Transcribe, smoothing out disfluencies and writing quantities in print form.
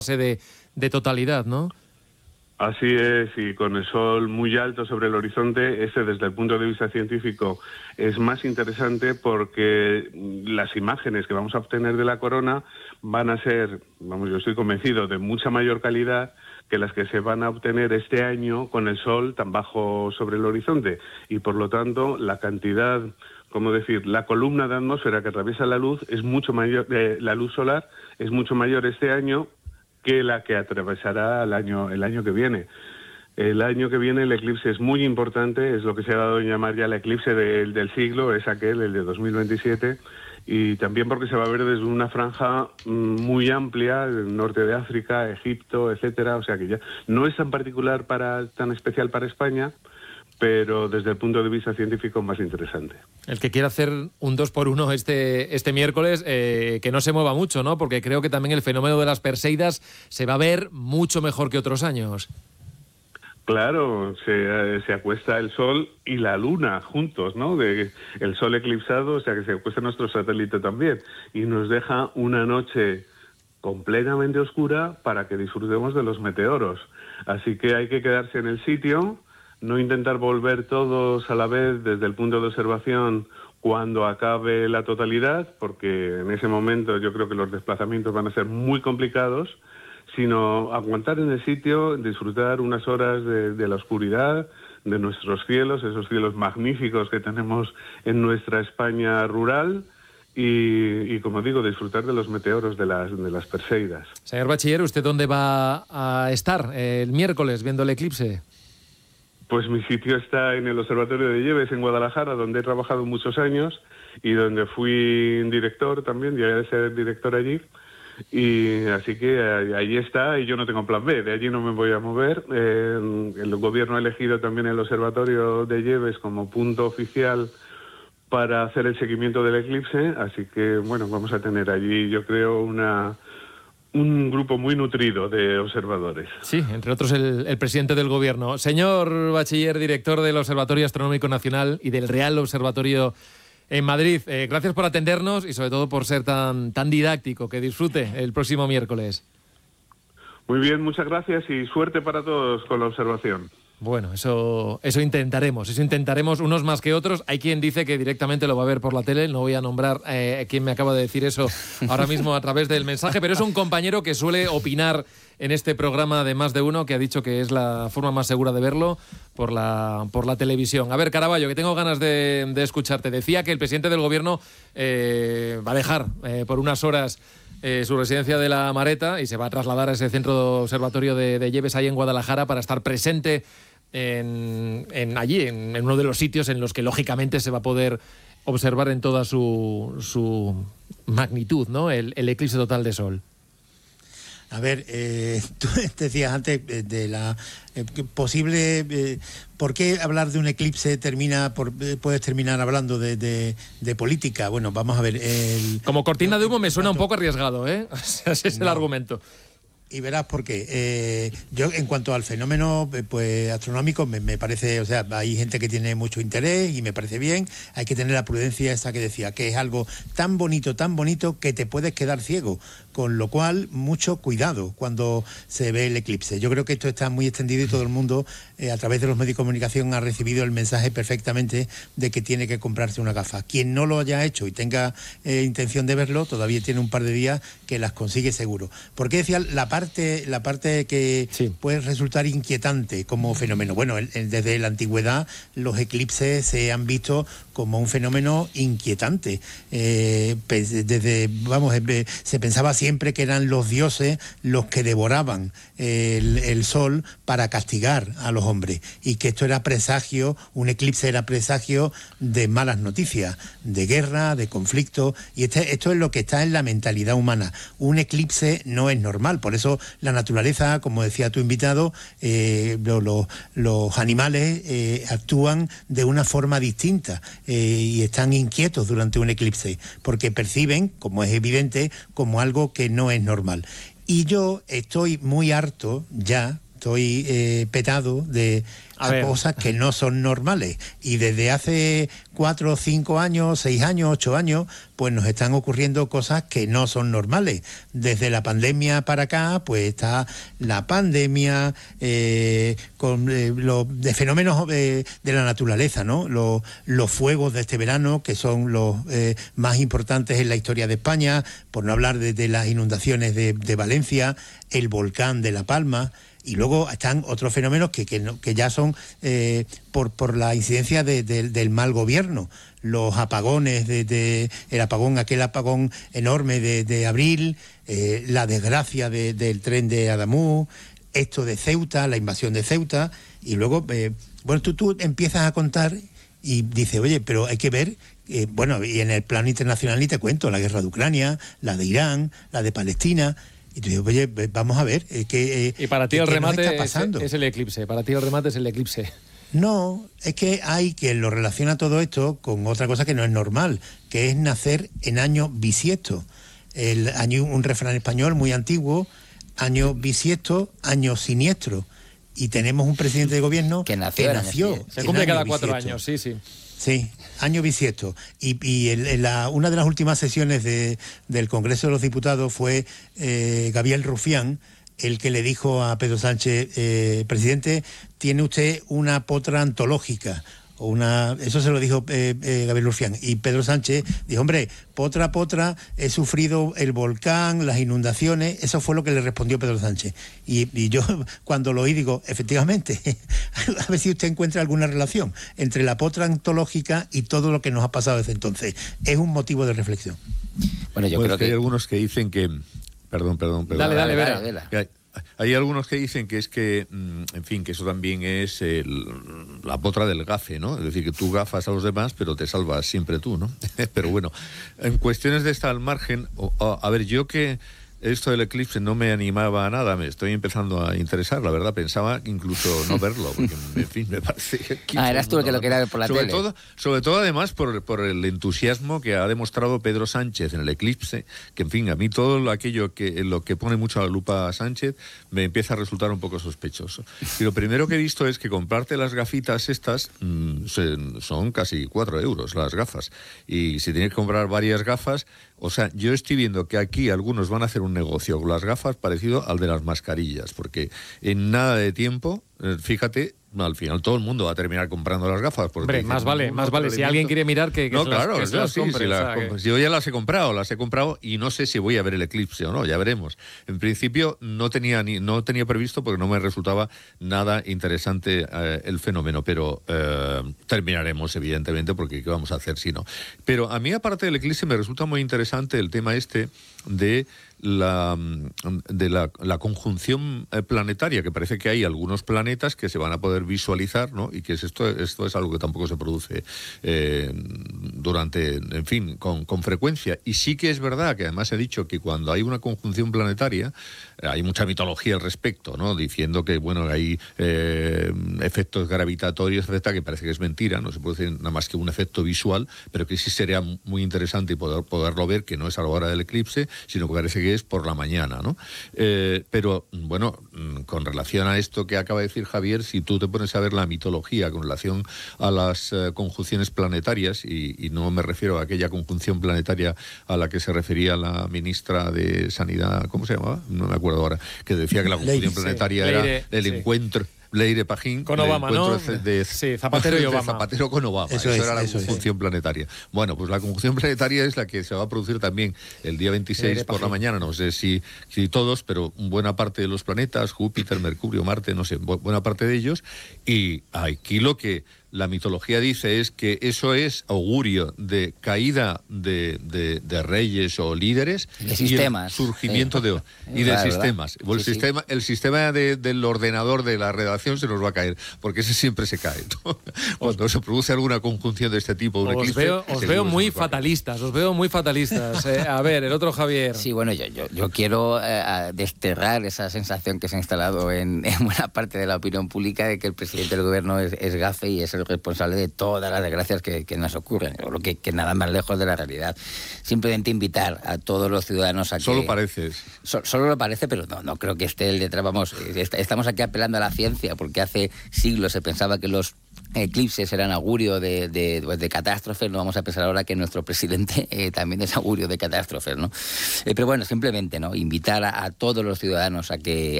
de totalidad, ¿no? Así es, y con el sol muy alto sobre el horizonte, desde el punto de vista científico es más interesante porque las imágenes que vamos a obtener de la corona van a ser, yo estoy convencido, de mucha mayor calidad que las que se van a obtener este año con el sol tan bajo sobre el horizonte. Y por lo tanto, la cantidad, la columna de atmósfera que atraviesa la luz es mucho mayor, la luz solar es mucho mayor este año que la que atravesará el año que viene. El año que viene el eclipse es muy importante, es lo que se ha dado en llamar ya el eclipse del siglo, es aquel, el de 2027, y también porque se va a ver desde una franja muy amplia, el norte de África, Egipto, etcétera, o sea que ya no es tan especial para España, pero desde el punto de vista científico más interesante. El que quiera hacer un 2x1 este miércoles, que no se mueva mucho, ¿no? Porque creo que también el fenómeno de las Perseidas se va a ver mucho mejor que otros años. Claro, se acuesta el Sol y la Luna juntos, ¿no? El Sol eclipsado, o sea que se acuesta nuestro satélite también, y nos deja una noche completamente oscura para que disfrutemos de los meteoros. Así que hay que quedarse en el sitio, no intentar volver todos a la vez desde el punto de observación cuando acabe la totalidad, porque en ese momento yo creo que los desplazamientos van a ser muy complicados, sino aguantar en el sitio, disfrutar unas horas de la oscuridad, de nuestros cielos, esos cielos magníficos que tenemos en nuestra España rural, y como digo, disfrutar de los meteoros de las Perseidas. Señor Bachiller, ¿usted dónde va a estar el miércoles viendo el eclipse? Pues mi sitio está en el Observatorio de Lleves, en Guadalajara, donde he trabajado muchos años y donde fui director también, llegué a ser director allí. Y así que allí está, y yo no tengo plan B, de allí no me voy a mover. El gobierno ha elegido también el Observatorio de Lleves como punto oficial para hacer el seguimiento del eclipse, así que vamos a tener allí, yo creo, un grupo muy nutrido de observadores. Sí, entre otros el presidente del gobierno. Señor Bachiller, director del Observatorio Astronómico Nacional y del Real Observatorio en Madrid, gracias por atendernos y sobre todo por ser tan didáctico. Que disfrute el próximo miércoles. Muy bien, muchas gracias y suerte para todos con la observación. Bueno, eso intentaremos, unos más que otros. Hay quien dice que directamente lo va a ver por la tele, no voy a nombrar quién me acaba de decir eso ahora mismo a través del mensaje, pero es un compañero que suele opinar en este programa de Más de Uno, que ha dicho que es la forma más segura de verlo por la televisión. A ver, Caraballo, que tengo ganas de escucharte. Decía que el presidente del gobierno va a dejar por unas horas su residencia de La Mareta y se va a trasladar a ese centro de observatorio de Lleves ahí en Guadalajara para estar presente allí, en uno de los sitios en los que lógicamente se va a poder observar en toda su magnitud, ¿no? El eclipse total de sol. A ver, tú decías antes de la posible... ¿Por qué hablar de un eclipse puedes terminar hablando de política? Bueno, vamos a ver... Como cortina de humo me suena un poco arriesgado, ¿eh? O sea, ese es el argumento. Y verás por qué. Yo, en cuanto al fenómeno astronómico, me parece, o sea, hay gente que tiene mucho interés y me parece bien. Hay que tener la prudencia esa que decía, que es algo tan bonito, que te puedes quedar ciego. Con lo cual, mucho cuidado cuando se ve el eclipse. Yo creo que esto está muy extendido y todo el mundo, a través de los medios de comunicación, ha recibido el mensaje perfectamente de que tiene que comprarse una gafa. Quien no lo haya hecho y tenga intención de verlo, todavía tiene un par de días que las consigue seguro. Porque decía la parte que puede resultar inquietante como fenómeno. Bueno, desde la antigüedad los eclipses se han visto como un fenómeno inquietante. Se pensaba siempre que eran los dioses los que devoraban el sol para castigar a los hombres, y que esto era presagio, un eclipse era presagio de malas noticias, de guerra, de conflicto, y esto es lo que está en la mentalidad humana. Un eclipse no es normal, por eso la naturaleza, como decía tu invitado, los animales actúan de una forma distinta y están inquietos durante un eclipse, porque perciben, como es evidente, como algo que no es normal. Y yo estoy muy harto ya, estoy petado de a cosas que no son normales. Y desde hace 4, 5 años, 6 años, 8 años, pues nos están ocurriendo cosas que no son normales. Desde la pandemia para acá, pues está la pandemia con los fenómenos de la naturaleza, ¿no? Los fuegos de este verano, que son los más importantes en la historia de España, por no hablar de las inundaciones de Valencia, el volcán de La Palma. Y luego están otros fenómenos que ya son por la incidencia del mal gobierno. Los apagones, aquel apagón enorme de abril, la desgracia del tren de Adamuz, esto de Ceuta, la invasión de Ceuta. Y luego, tú empiezas a contar y dices, oye, pero hay que ver, y en el plano internacional ni te cuento, la guerra de Ucrania, la de Irán, la de Palestina. Y tú dices, oye, vamos a ver. Y para ti el remate es el eclipse. Para ti el remate es el eclipse. No, es que hay quien lo relaciona todo esto con otra cosa que no es normal, que es nacer en año bisiesto. Un refrán español muy antiguo, año bisiesto, año siniestro. Y tenemos un presidente de gobierno que nació. Se cumple cada 4 años, sí. Sí, año bisiesto. Y una de las últimas sesiones del Congreso de los Diputados fue Gabriel Rufián, el que le dijo a Pedro Sánchez, presidente, tiene usted una potra antológica. Eso se lo dijo Gabriel Rufián. Y Pedro Sánchez dijo, hombre, potra, he sufrido el volcán, las inundaciones. Eso fue lo que le respondió Pedro Sánchez. Y yo cuando lo oí digo, efectivamente, a ver si usted encuentra alguna relación entre la potra antológica y todo lo que nos ha pasado desde entonces. Es un motivo de reflexión. Bueno, yo creo que hay algunos que dicen que... Perdón. Dale, Vera. Hay algunos que dicen que es que, en fin, que eso también es la potra del gafe, ¿no? Es decir, que tú gafas a los demás, pero te salvas siempre tú, ¿no? Pero bueno, en cuestiones de esta al margen, a ver, yo que esto del eclipse no me animaba a nada, me estoy empezando a interesar, la verdad, pensaba incluso no verlo, porque, en fin, me parece... eras tú el que lo quería ver por la tele. Sobre todo, además, por el entusiasmo que ha demostrado Pedro Sánchez en el eclipse, que, en fin, a mí todo aquello lo que pone mucho a la lupa a Sánchez me empieza a resultar un poco sospechoso. Y lo primero que he visto es que comprarte las gafitas estas son casi 4 euros las gafas. Y si tienes que comprar varias gafas, o sea, yo estoy viendo que aquí algunos van a hacer un negocio con las gafas parecido al de las mascarillas, porque en nada de tiempo, fíjate, al final todo el mundo va a terminar comprando las gafas. Hombre, más vale. Si alguien quiere mirar que no, se las compre. Yo ya las he comprado y no sé si voy a ver el eclipse o no, ya veremos. En principio no tenía previsto porque no me resultaba nada interesante el fenómeno, pero terminaremos evidentemente porque ¿qué vamos a hacer si no? Pero a mí aparte del eclipse me resulta muy interesante el tema de la conjunción planetaria, que parece que hay algunos planetas que se van a poder visualizar, ¿no? Y que esto es algo que tampoco se produce con frecuencia. Y sí que es verdad que además he dicho que cuando hay una conjunción planetaria hay mucha mitología al respecto, ¿no? Diciendo que hay efectos gravitatorios, etcétera, que parece que es mentira, no se produce nada más que un efecto visual, pero que sí sería muy interesante poderlo ver, que no es a la hora del eclipse, sino que parece que es por la mañana, ¿no? Pero, bueno, con relación a esto que acaba de decir Javier, si tú te pones a ver la mitología con relación a las conjunciones planetarias, y no me refiero a aquella conjunción planetaria a la que se refería la ministra de Sanidad, ¿cómo se llamaba? No me acuerdo ahora, que decía que la conjunción planetaria era el encuentro... Leire Pajín con Obama, ¿no? Zapatero y Obama. Zapatero con Obama. Eso era la conjunción planetaria. Bueno, pues la conjunción planetaria es la que se va a producir también el día 26 por la mañana. No sé si todos, pero buena parte de los planetas, Júpiter, Mercurio, Marte, no sé, buena parte de ellos. Y aquí lo que la mitología dice es que eso es augurio de caída de reyes o líderes de sistemas, y el surgimiento de sistemas. Bueno, el sistema del ordenador de la redacción se nos va a caer, porque ese siempre se cae, ¿no? Cuando se produce alguna conjunción de este tipo, un eclipse, os veo muy fatalistas. A ver, el otro Javier. Sí, bueno, yo quiero desterrar esa sensación que se ha instalado en buena parte de la opinión pública de que el presidente del gobierno es gafe y es el responsable de todas las desgracias que nos ocurren, o lo que nada más lejos de la realidad. Simplemente invitar a todos los ciudadanos a que... Solo pareces. Solo lo parece, pero no creo que esté el detrás. Vamos, estamos aquí apelando a la ciencia, porque hace siglos se pensaba que los eclipses eran augurio de catástrofes. No vamos a pensar ahora que nuestro presidente también es augurio de catástrofes, ¿no? Pero bueno, simplemente, ¿no?, invitar a todos los ciudadanos a que